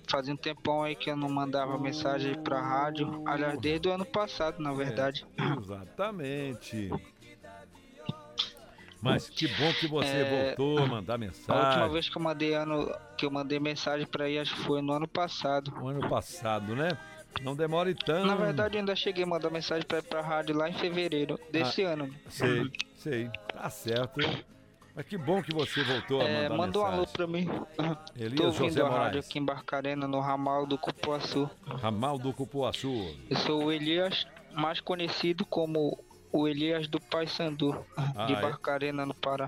fazia um tempão aí que eu não mandava mensagem pra rádio. Aliás, desde o ano passado, na verdade. Exatamente. Mas que bom que você voltou a mandar mensagem. A última vez que eu mandei mensagem pra ir, acho que foi no ano passado. O ano passado, né? Não demore tanto. Na verdade, eu ainda cheguei a mandar mensagem pra ir pra rádio lá em fevereiro desse ano. Sei. Tá certo. Mas que bom que você voltou a mandar manda um mensagem. alô pra mim. Elias Tô ouvindo José a Moraes. rádio aqui em Barcarena, no ramal do Cupuaçu. Ramal do Cupuaçu. Eu sou o Elias, mais conhecido como o Elias do Paysandu, de Barcarena, no Pará.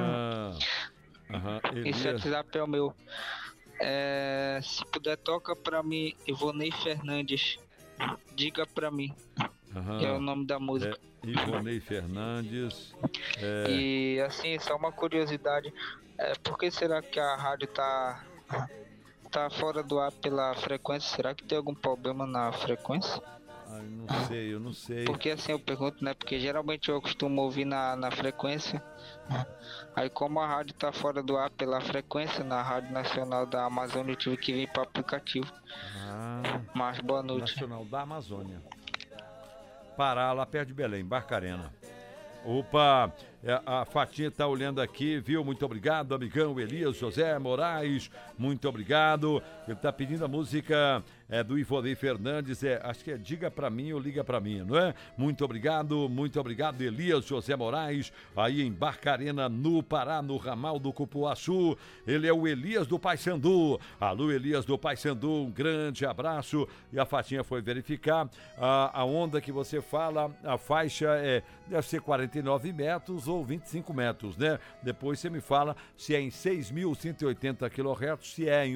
Esse WhatsApp é o meu. Se puder, toca pra mim, Ivonei Fernandes. Diga pra mim. É o nome da música. Ivonei Fernandes. E assim, só uma curiosidade. Por que será que a rádio tá fora do ar pela frequência? Será que tem algum problema na frequência? Eu não sei. Porque assim eu pergunto, né? Porque geralmente eu costumo ouvir na frequência. Aí como a rádio tá fora do ar pela frequência, na Rádio Nacional da Amazônia, eu tive que vir para aplicativo. Mas boa noite. Nacional da Amazônia. Pará, lá perto de Belém, Barcarena. Opa, a Fatinha tá olhando aqui, viu? Muito obrigado, amigão Elias José Moraes, muito obrigado. Ele tá pedindo a música do Ivonei Fernandes, acho que Diga Pra Mim ou Liga Pra Mim, não é? Muito obrigado, Elias José Moraes, aí em Barcarena, no Pará, no ramal do Cupuaçu. Ele é o Elias do Paysandu. Alô, Elias do Paysandu, um grande abraço. E a Fatinha foi verificar a onda que você fala, a faixa deve ser 49 metros ou 25 metros, né? Depois você me fala se é em 6.180 kHz, se é em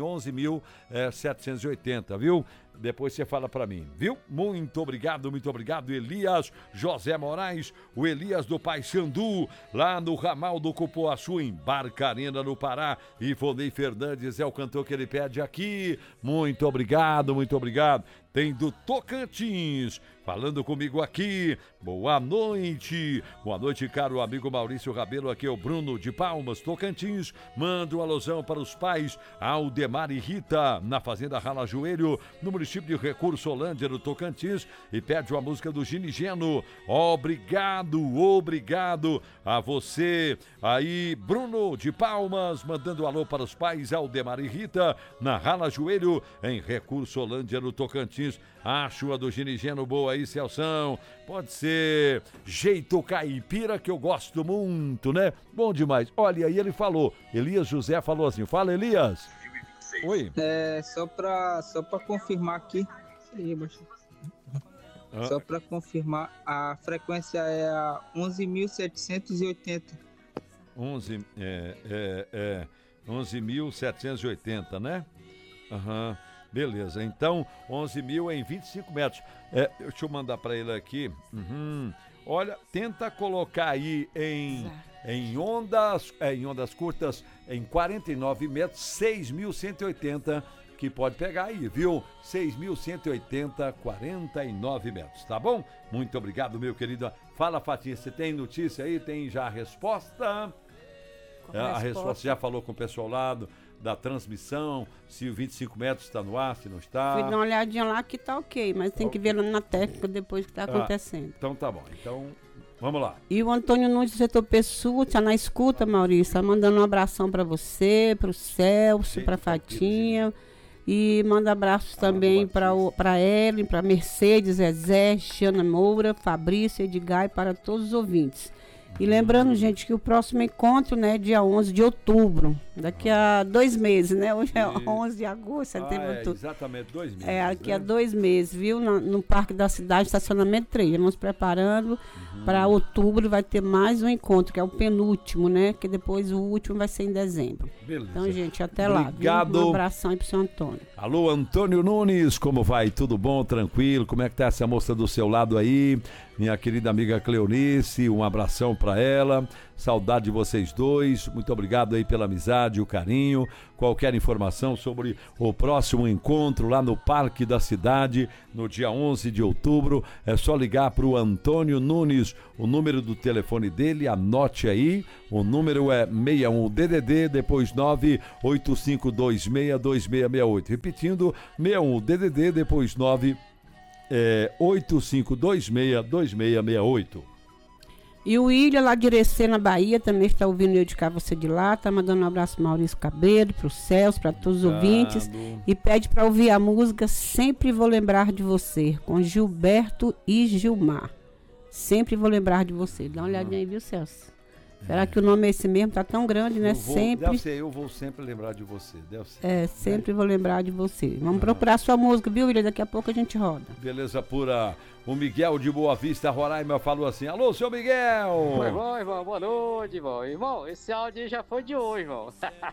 11.780, viu? Depois você fala pra mim, viu? Muito obrigado, Elias José Moraes, o Elias do Paysandu, lá no ramal do Cupuaçu, em Barcarena, no Pará. Ivonei Fernandes é o cantor que ele pede aqui. Muito obrigado. Tem do Tocantins, falando comigo aqui. Boa noite, caro amigo Maurício Rabelo. Aqui é o Bruno de Palmas, Tocantins. Manda um alusão para os pais Aldemar e Rita, na Fazenda Rala Joelho, no município de Recursolândia, no Tocantins, e pede uma música do Gini Geno. Obrigado a você aí, Bruno de Palmas, mandando um alô para os pais Aldemar e Rita, na Rala Joelho, em Recursolândia, no Tocantins. Acho a do Gini Geno boa aí, Celção. Pode ser Jeito Caipira, que eu gosto muito, né? Bom demais. Olha, aí ele falou, Elias José falou assim, fala, Elias. Oi. Só pra confirmar aqui. Só pra confirmar, a frequência é a 11.780. 11.780, né? Beleza, então 11.000 em 25 metros. Deixa eu mandar para ele aqui. Olha, tenta colocar aí em ondas curtas, em 49 metros, 6.180, que pode pegar aí, viu? 6.180, 49 metros, tá bom? Muito obrigado, meu querido. Fala, Fatinha, você tem notícia aí? Tem já a resposta? A resposta já falou com o pessoal lá da transmissão, se o 25 metros está no ar, se não está. Fui dar uma olhadinha lá que tá ok, mas tem que ver na técnica depois que tá acontecendo. Então tá bom, então vamos lá. E o Antônio Nunes do setor Pessoa, tá na escuta, Maurício, tá mandando um abração para você, pro Celso, pra Fatinha. E manda abraços também para Ellen, para Mercedes, Zezé, Xana Moura, Fabrício, Edgar e para todos os ouvintes. E lembrando, gente, que o próximo encontro, né, dia 11 de outubro, daqui a 2 meses, né? Hoje é 11 de agosto, setembro, outubro. Exatamente, 2 meses. Aqui a 2 meses, viu? No Parque da Cidade, estacionamento 3. Vamos preparando para outubro, vai ter mais um encontro, que é o penúltimo, né? Que depois o último vai ser em dezembro. Beleza. Então, gente, até lá. Obrigado. Um abração aí pro seu Antônio. Alô, Antônio Nunes, como vai? Tudo bom? Tranquilo? Como é que tá essa moça do seu lado aí? Minha querida amiga Cleonice, um abração pra ela. Saudade de vocês dois. Muito obrigado aí pela amizade, o carinho. Qualquer informação sobre o próximo encontro lá no Parque da Cidade, no dia 11 de outubro, é só ligar para o Antônio Nunes. O número do telefone dele, anote aí. O número é 61-DDD, depois 985262668. Repetindo, 61-DDD, depois 85262668. E o William, lá de Irecê, na Bahia, também está ouvindo eu de cá, você de lá. Tá mandando um abraço pro Maurício Cabelo, pro Celso, para todos os ouvintes. E pede para ouvir a música Sempre Vou Lembrar de Você, com Gilberto e Gilmar. Sempre vou lembrar de você. Dá uma olhadinha aí, viu, Celso? Será que o nome é esse mesmo? Tá tão grande, né? Deve ser, eu vou sempre lembrar de você. Deve ser. Sempre vou lembrar de você. Vamos procurar sua música, viu, William? Daqui a pouco a gente roda. Beleza pura. O Miguel de Boa Vista, Roraima, falou assim: alô, seu Miguel! Foi bom, irmão, boa noite, irmão. Irmão, esse áudio já foi de hoje, irmão.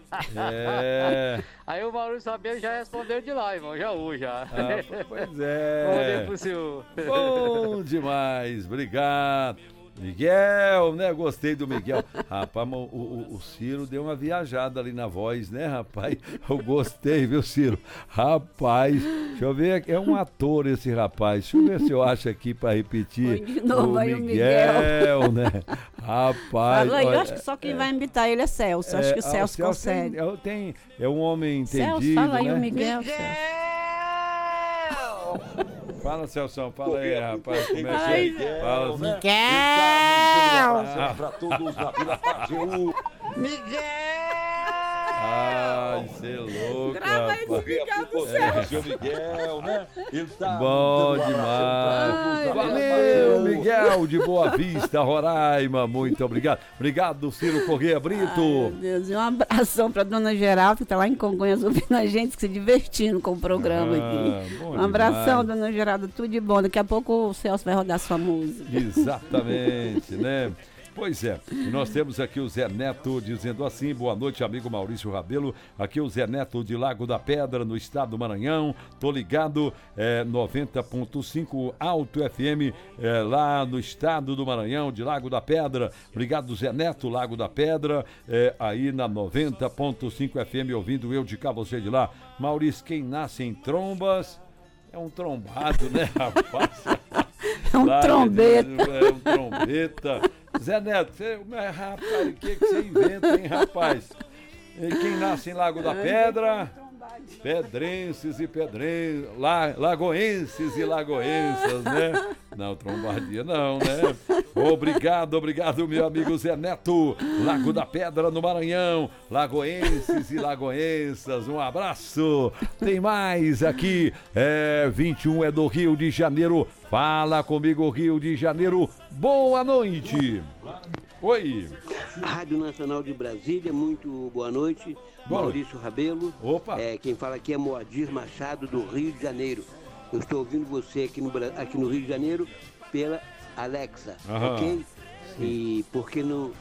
Aí o Maurício Rabelo já respondeu de lá, irmão, já hoje, já. Pois é. Bom pro senhor. Bom demais, obrigado. Miguel, né? Gostei do Miguel. Rapaz, o Ciro deu uma viajada ali na voz, né, rapaz? Eu gostei, viu, Ciro? Rapaz, deixa eu ver, é um ator esse rapaz. Deixa eu ver se eu acho aqui pra repetir. De novo, o aí Miguel, né? Rapaz. Fala aí, eu acho que só quem vai imitar ele é Celso. Acho que o Celso consegue. É um homem entendido, Celso, fala aí, né? o Miguel. Fala, Celso, fala aí, rapaz. Como é que Ai, é? Fala, Miguel! Pra todos da Vila Pajeú. Ai, você é louco, Grava esse rapaz. Miguel do Seu Miguel, né? Ele tá Bom dando demais. abraço pra todos da Vila Valeu, Pajeú. Miguel de Boa Vista, Roraima. Muito obrigado. Obrigado, Ciro Corrêa Brito. Meu Deus, e um abração pra dona Geralda, que tá lá em Congonhas ouvindo a gente, se divertindo com o programa aqui. Bom Um abração, demais. dona Geralda, tudo de bom. Daqui a pouco o Celso vai rodar sua música. Exatamente, né? Pois é, e nós temos aqui o Zé Neto dizendo assim: boa noite, amigo Maurício Rabelo. Aqui o Zé Neto de Lago da Pedra, no estado do Maranhão. Tô ligado, 90.5 Alto FM, lá no estado do Maranhão, de Lago da Pedra. Obrigado, Zé Neto, Lago da Pedra, aí na 90.5 FM, ouvindo eu de cá, você de lá. Maurício, quem nasce em trombas é um trombado, né, rapaz? É um trombeta. É um trombeta. Zé Neto, rapaz, o que você inventa, hein, rapaz? E quem nasce em Lago da Pedra? Pedrenses e lagoenses e lagoenças, né? Não, trombadia não, né? Obrigado, meu amigo Zé Neto, Lago da Pedra no Maranhão, lagoenses e lagoenças, um abraço. Tem mais aqui, 21 é do Rio de Janeiro, fala comigo, Rio de Janeiro, boa noite. Oi. Rádio Nacional de Brasília, muito boa noite. Boa Maurício Rabelo. Opa. Quem fala aqui é Moadir Machado, do Rio de Janeiro. Eu estou ouvindo você aqui no Rio de Janeiro pela Alexa, ok? E porque não...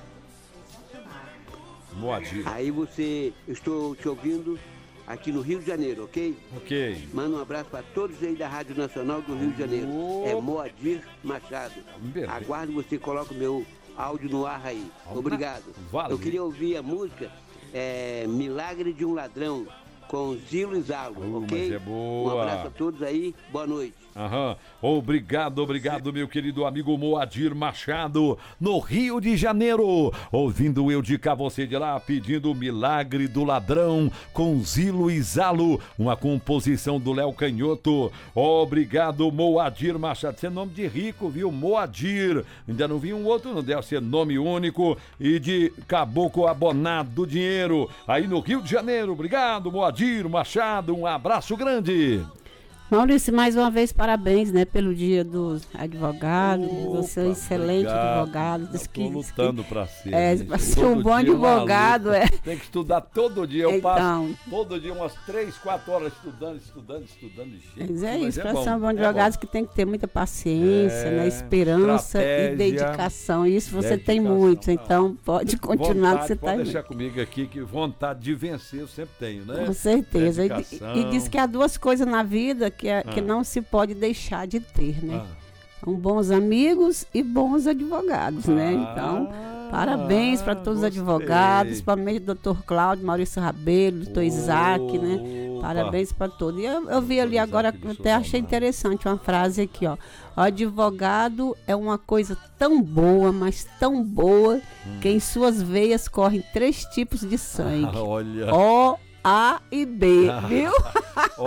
Moadir. Aí eu estou te ouvindo aqui no Rio de Janeiro, ok? Ok. Manda um abraço para todos aí da Rádio Nacional do Rio de Janeiro. É Moadir Machado. Beleza. Aguardo você coloca o meu áudio no ar aí. Obrigado. Valeu. Eu queria ouvir a música Milagre de um Ladrão, com Zilo e Zalo, ok? Mas é boa. Um abraço a todos aí, boa noite. Obrigado, meu querido amigo Moadir Machado, no Rio de Janeiro, ouvindo eu de cá, você de lá, pedindo Milagre do Ladrão, com Zilo e Zalo, uma composição do Léo Canhoto. Obrigado, Moadir Machado, esse é nome de rico, viu? Moadir, ainda não vi um outro, não deve ser nome único, e de Caboclo Abonado do Dinheiro, aí no Rio de Janeiro. Obrigado, Moadir Machado, um abraço grande. Maurício, mais uma vez, parabéns, né, pelo dia dos advogados. Você é um excelente advogado. Estou lutando para ser. Para ser um bom advogado, Tem que estudar todo dia. Eu então, passo todo dia umas 3, 4 horas estudando. Mas é isso, para ser um bom advogado que tem que ter muita paciência, né, esperança e dedicação. Isso você tem muito, então pode continuar que você está aí. Pode deixar comigo aqui que vontade de vencer eu sempre tenho, né? Com certeza. E diz que há duas coisas na vida que não se pode deixar de ter, né? São bons amigos e bons advogados, né? Então, parabéns para todos os advogados, principalmente o Dr. Cláudio, Maurício Rabelo, Dr. Isaac, né? Parabéns para todos. E eu vi ali agora, até achei interessante uma frase aqui, ó. O advogado é uma coisa tão boa, mas tão boa, que em suas veias correm 3 tipos de sangue. Olha. O, A e B, viu? Ó,